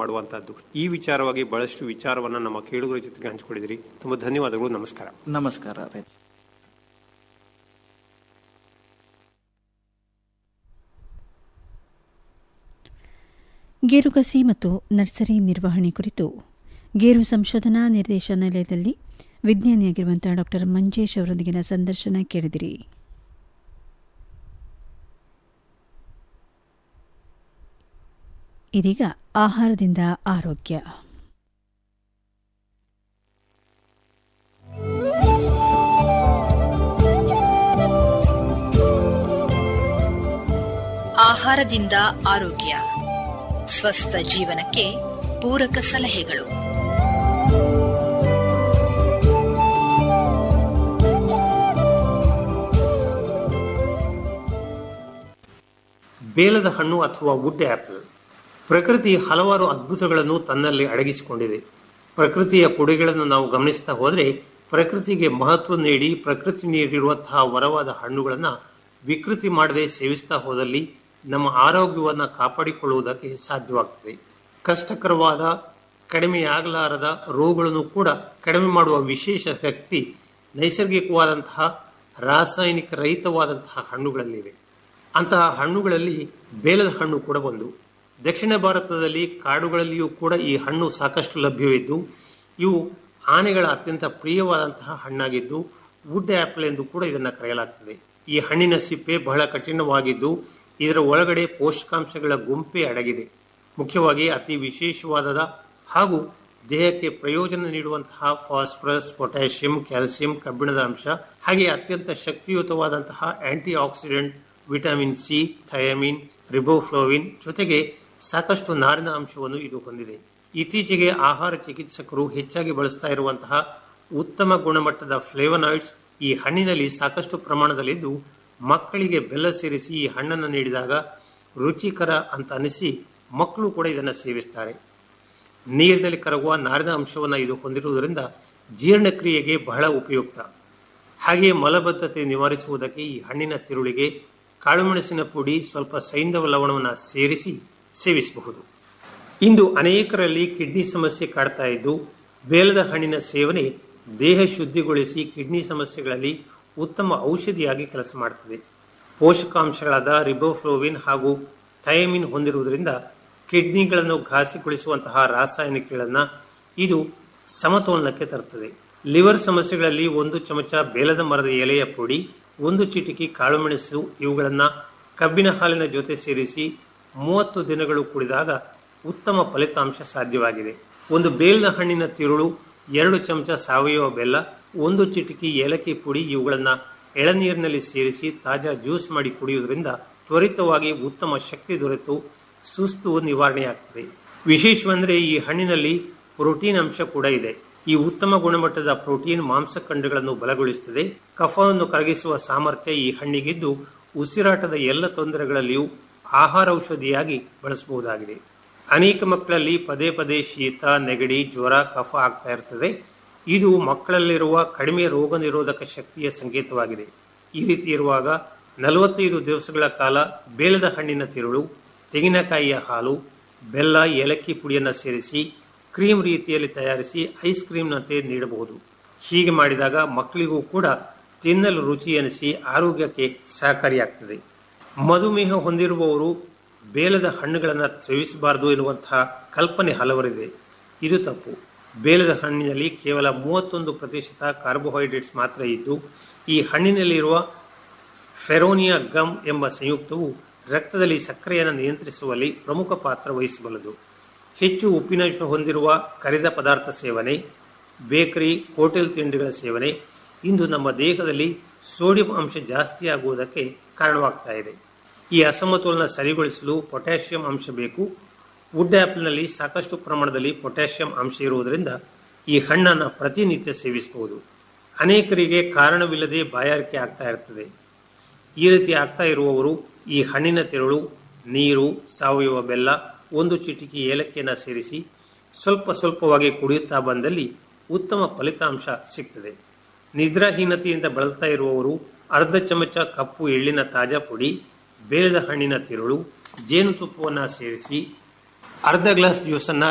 ಮಾಡುವಂತಹದ್ದು. ಈ ವಿಚಾರವಾಗಿ ಬಹಳಷ್ಟು ವಿಚಾರವನ್ನ ನಮ್ಮ ಕೇಳುಗರ ಜೊತೆಗೆ ಹಂಚಿಕೊಂಡಿದ್ರಿ. ತುಂಬಾ ಧನ್ಯವಾದಗಳು. ನಮಸ್ಕಾರ. ನಮಸ್ಕಾರ. ಗೇರುಕಸಿ ಮತ್ತು ನರ್ಸರಿ ನಿರ್ವಹಣೆ ಕುರಿತು ಗೇರು ಸಂಶೋಧನಾ ನಿರ್ದೇಶನಾಲಯದಲ್ಲಿ ವಿಜ್ಞಾನಿಯಾಗಿರುವಂತಹ ಡಾಕ್ಟರ್ ಮಂಜೇಶ್ ಅವರೊಂದಿಗಿನ ಸಂದರ್ಶನ ಕೇಳಿದಿರಿ. ಇದೀಗ ಆಹಾರದಿಂದ ಆರೋಗ್ಯ. ಆಹಾರದಿಂದ ಆರೋಗ್ಯ, ಸ್ವಸ್ಥ ಜೀವನಕ್ಕೆ ಪೂರಕ ಸಲಹೆಗಳು. ಬೇಲದ ಹಣ್ಣು ಅಥವಾ ವುಡ್ ಆಪಲ್. ಪ್ರಕೃತಿ ಹಲವಾರು ಅದ್ಭುತಗಳನ್ನು ತನ್ನಲ್ಲಿ ಅಡಗಿಸಿಕೊಂಡಿದೆ. ಪ್ರಕೃತಿಯ ಕೊಡುಗೆಗಳನ್ನು ನಾವು ಗಮನಿಸ್ತಾ ಹೋದರೆ ಪ್ರಕೃತಿಗೆ ಮಹತ್ವ ನೀಡಿ ಪ್ರಕೃತಿ ನೀಡಿರುವಂತಹ ವರವಾದ ಹಣ್ಣುಗಳನ್ನು ವಿಕೃತಿ ಮಾಡದೆ ಸೇವಿಸ್ತಾ ಹೋದಲ್ಲಿ ನಮ್ಮ ಆರೋಗ್ಯವನ್ನು ಕಾಪಾಡಿಕೊಳ್ಳುವುದಕ್ಕೆ ಸಾಧ್ಯವಾಗ್ತದೆ. ಕಷ್ಟಕರವಾದ ಕಡಿಮೆಯಾಗಲಾರದ ರೋಗಗಳನ್ನು ಕೂಡ ಕಡಿಮೆ ಮಾಡುವ ವಿಶೇಷ ಶಕ್ತಿ ನೈಸರ್ಗಿಕವಾದಂತಹ ರಾಸಾಯನಿಕ ರಹಿತವಾದಂತಹ ಹಣ್ಣುಗಳಲ್ಲಿವೆ. ಅಂತಹ ಹಣ್ಣುಗಳಲ್ಲಿ ಬೇಲದ ಹಣ್ಣು ಕೂಡ ಒಂದು. ದಕ್ಷಿಣ ಭಾರತದಲ್ಲಿ ಕಾಡುಗಳಲ್ಲಿಯೂ ಕೂಡ ಈ ಹಣ್ಣು ಸಾಕಷ್ಟು ಲಭ್ಯವಿದ್ದು ಇವು ಆನೆಗಳ ಅತ್ಯಂತ ಪ್ರಿಯವಾದಂತಹ ಹಣ್ಣಾಗಿದ್ದು ವುಡ್ ಆಪಲ್ ಎಂದು ಕೂಡ ಇದನ್ನು ಕರೆಯಲಾಗ್ತದೆ. ಈ ಹಣ್ಣಿನ ಸಿಪ್ಪೆ ಬಹಳ ಕಠಿಣವಾಗಿದ್ದು ಇದರ ಒಳಗಡೆ ಪೋಷಕಾಂಶಗಳ ಗುಂಪೇ ಅಡಗಿದೆ. ಮುಖ್ಯವಾಗಿ ಅತಿ ವಿಶೇಷವಾದ ಹಾಗೂ ದೇಹಕ್ಕೆ ಪ್ರಯೋಜನ ನೀಡುವಂತಹ ಫಾಸ್ಫರಸ್, ಪೊಟ್ಯಾಷಿಯಂ, ಕ್ಯಾಲ್ಸಿಯಂ, ಕಬ್ಬಿಣದ ಅಂಶ, ಹಾಗೆ ಅತ್ಯಂತ ಶಕ್ತಿಯುತವಾದಂತಹ aunty accident vitamin C, thiamine, ರಿಬೋಫ್ಲೋವಿನ್ ಜೊತೆಗೆ ಸಾಕಷ್ಟು ನಾರಿನ ಅಂಶವನ್ನು ಇದು ಹೊಂದಿದೆ. ಇತ್ತೀಚೆಗೆ ಆಹಾರ ಚಿಕಿತ್ಸಕರು ಹೆಚ್ಚಾಗಿ ಬಳಸ್ತಾ ಇರುವಂತಹ ಉತ್ತಮ ಗುಣಮಟ್ಟದ ಫ್ಲೇವನಾಯ್ಡ್ಸ್ ಈ ಹಣ್ಣಿನಲ್ಲಿ ಸಾಕಷ್ಟು ಪ್ರಮಾಣದಲ್ಲಿದ್ದು ಮಕ್ಕಳಿಗೆ ಬೆಲ್ಲ ಸೇರಿಸಿ ಈ ಹಣ್ಣನ್ನು ನೀಡಿದಾಗ ರುಚಿಕರ ಅಂತ ಅನಿಸಿ ಮಕ್ಕಳು ಕೂಡ ಇದನ್ನು ಸೇವಿಸ್ತಾರೆ. ನೀರಿನಲ್ಲಿ ಕರಗುವ ನಾರಿನ ಅಂಶವನ್ನು ಇದು ಹೊಂದಿರುವುದರಿಂದ ಜೀರ್ಣಕ್ರಿಯೆಗೆ ಬಹಳ ಉಪಯುಕ್ತ. ಹಾಗೆಯೇ ಮಲಬದ್ಧತೆ ನಿವಾರಿಸುವುದಕ್ಕೆ ಈ ಹಣ್ಣಿನ ತಿರುಳಿಗೆ ಕಾಳುಮೆಣಸಿನ ಪುಡಿ, ಸ್ವಲ್ಪ ಸೈಂಧವ ಲವಣವನ್ನು ಸೇರಿಸಿ ಸೇವಿಸಬಹುದು. ಇಂದು ಅನೇಕರಲ್ಲಿ ಕಿಡ್ನಿ ಸಮಸ್ಯೆ ಕಾಡ್ತಾ ಇದ್ದು ಬೇಲದ ಹಣ್ಣಿನ ಸೇವನೆ ದೇಹ ಶುದ್ಧಿಗೊಳಿಸಿ ಕಿಡ್ನಿ ಸಮಸ್ಯೆಗಳಲ್ಲಿ ಉತ್ತಮ ಔಷಧಿಯಾಗಿ ಕೆಲಸ ಮಾಡುತ್ತದೆ. ಪೋಷಕಾಂಶಗಳಾದ ರಿಬೋಫ್ಲೋವಿನ್ ಹಾಗೂ ಥಯಾಮಿನ್ ಹೊಂದಿರುವುದರಿಂದ ಕಿಡ್ನಿಗಳನ್ನು ಘಾಸಿಗೊಳಿಸುವಂತಹ ರಾಸಾಯನಿಕಗಳನ್ನು ಇದು ಸಮತೋಲನಕ್ಕೆ ತರುತ್ತದೆ. ಲಿವರ್ ಸಮಸ್ಯೆಗಳಲ್ಲಿ 1 ಚಮಚ ಬೇಲದ ಮರದ ಎಲೆಯ ಪುಡಿ, 1 ಚಿಟಿಕೆ ಕಾಳುಮೆಣಸು ಇವುಗಳನ್ನು ಕಬ್ಬಿನ ಹಾಲಿನ ಜೊತೆ ಸೇರಿಸಿ 30 ದಿನಗಳು ಕುಡಿದಾಗ ಉತ್ತಮ ಫಲಿತಾಂಶ ಸಾಧ್ಯವಾಗಿದೆ. ಒಂದು ಬೇಲದ ಹಣ್ಣಿನ ತಿರುಳು, 2 ಚಮಚ ಸಾವಯವ ಬೆಲ್ಲ, 1 ಚಿಟಿಕೆ ಏಲಕ್ಕಿ ಪುಡಿ ಇವುಗಳನ್ನು ಎಳನೀರಿನಲ್ಲಿ ಸೇರಿಸಿ ತಾಜಾ ಜ್ಯೂಸ್ ಮಾಡಿ ಕುಡಿಯುವುದರಿಂದ ತ್ವರಿತವಾಗಿ ಉತ್ತಮ ಶಕ್ತಿ ದೊರೆತು ಸುಸ್ತು ನಿವಾರಣೆಯಾಗ್ತದೆ. ವಿಶೇಷವೆಂದರೆ ಈ ಹಣ್ಣಿನಲ್ಲಿ ಪ್ರೋಟೀನ್ ಅಂಶ ಕೂಡ ಇದೆ. ಈ ಉತ್ತಮ ಗುಣಮಟ್ಟದ ಪ್ರೋಟೀನ್ ಮಾಂಸಖಂಡಗಳನ್ನು ಬಲಗೊಳಿಸುತ್ತದೆ. ಕಫವನ್ನು ಕರಗಿಸುವ ಸಾಮರ್ಥ್ಯ ಈ ಹಣ್ಣಿಗಿದ್ದು ಉಸಿರಾಟದ ಎಲ್ಲ ತೊಂದರೆಗಳಲ್ಲಿಯೂ ಆಹಾರ ಔಷಧಿಯಾಗಿ ಬಳಸಬಹುದಾಗಿದೆ. ಅನೇಕ ಮಕ್ಕಳಲ್ಲಿ ಪದೇ ಪದೇ ಶೀತ, ನೆಗಡಿ, ಜ್ವರ, ಕಫ ಆಗ್ತಾ ಇರ್ತದೆ. ಇದು ಮಕ್ಕಳಲ್ಲಿರುವ ಕಡಿಮೆ ರೋಗ ನಿರೋಧಕ ಶಕ್ತಿಯ ಸಂಕೇತವಾಗಿದೆ. ಈ ರೀತಿ ಇರುವಾಗ 45 ದಿವಸಗಳ ಕಾಲ ಬೇಲದ ಹಣ್ಣಿನ ತಿರುಳು, ತೆಂಗಿನಕಾಯಿಯ ಹಾಲು, ಬೆಲ್ಲ, ಏಲಕ್ಕಿ ಪುಡಿಯನ್ನು ಸೇರಿಸಿ ಕ್ರೀಮ್ ರೀತಿಯಲ್ಲಿ ತಯಾರಿಸಿ ಐಸ್ ಕ್ರೀಮ್ನಂತೆ ನೀಡಬಹುದು. ಹೀಗೆ ಮಾಡಿದಾಗ ಮಕ್ಕಳಿಗೂ ಕೂಡ ತಿನ್ನಲು ರುಚಿ ಎನಿಸಿ ಆರೋಗ್ಯಕ್ಕೆ ಸಹಕಾರಿಯಾಗ್ತದೆ. ಮಧುಮೇಹ ಹೊಂದಿರುವವರು ಬೇಲದ ಹಣ್ಣುಗಳನ್ನು ಸೇವಿಸಬಾರದು ಎನ್ನುವಂತಹ ಕಲ್ಪನೆ ಹಲವರಿದೆ. ಇದು ತಪ್ಪು. ಬೇಲದ ಹಣ್ಣಿನಲ್ಲಿ ಕೇವಲ 31% ಕಾರ್ಬೋಹೈಡ್ರೇಟ್ಸ್ ಮಾತ್ರ ಇದ್ದು ಈ ಹಣ್ಣಿನಲ್ಲಿರುವ ಫೆರೋನಿಯಾ ಗಮ್ ಎಂಬ ಸಂಯುಕ್ತವು ರಕ್ತದಲ್ಲಿ ಸಕ್ಕರೆಯನ್ನು ನಿಯಂತ್ರಿಸುವಲ್ಲಿ ಪ್ರಮುಖ ಪಾತ್ರ ವಹಿಸಬಲ್ಲದು. ಹೆಚ್ಚು ಉಪ್ಪಿನಂಶ ಹೊಂದಿರುವ ಕರಿದ ಪದಾರ್ಥ ಸೇವನೆ, ಬೇಕರಿ, ಹೋಟೆಲ್ ತಿಂಡಿಗಳ ಸೇವನೆ ಇಂದು ನಮ್ಮ ದೇಹದಲ್ಲಿ ಸೋಡಿಯಂ ಅಂಶ ಜಾಸ್ತಿಯಾಗುವುದಕ್ಕೆ ಕಾರಣವಾಗ್ತಾ ಇದೆ. ಈ ಅಸಮತೋಲನ ಸರಿಗೊಳಿಸಲು ಪೊಟ್ಯಾಷಿಯಂ ಅಂಶ ಬೇಕು. ವುಡ್ ಆಪಲ್ನಲ್ಲಿ ಸಾಕಷ್ಟು ಪ್ರಮಾಣದಲ್ಲಿ ಪೊಟ್ಯಾಷಿಯಂ ಅಂಶ ಇರುವುದರಿಂದ ಈ ಹಣ್ಣನ್ನು ಪ್ರತಿನಿತ್ಯ ಸೇವಿಸಬಹುದು. ಅನೇಕರಿಗೆ ಕಾರಣವಿಲ್ಲದೆ ಬಾಯಾರಿಕೆ ಆಗ್ತಾ ಇರ್ತದೆ. ಈ ರೀತಿ ಆಗ್ತಾ ಇರುವವರು ಈ ಹಣ್ಣಿನ ತಿರುಳು, ನೀರು, ಸಾವಯವ ಬೆಲ್ಲ, 1 ಚಿಟಿಕೆ ಏಲಕ್ಕಿಯನ್ನು ಸೇರಿಸಿ ಸ್ವಲ್ಪವಾಗಿ ಕುಡಿಯುತ್ತಾ ಬಂದಲ್ಲಿ ಉತ್ತಮ ಫಲಿತಾಂಶ ಸಿಗ್ತದೆ. ನಿದ್ರಾಹೀನತೆಯಿಂದ ಬಳಲ್ತಾ ಇರುವವರು ಅರ್ಧ ಚಮಚ ಕಪ್ಪು ಎಳ್ಳಿನ ತಾಜಾ ಪುಡಿ, ಬೇಲದ ಹಣ್ಣಿನ ತಿರುಳು, ಜೇನುತುಪ್ಪವನ್ನು ಸೇರಿಸಿ ಅರ್ಧ ಗ್ಲಾಸ್ ಜ್ಯೂಸನ್ನು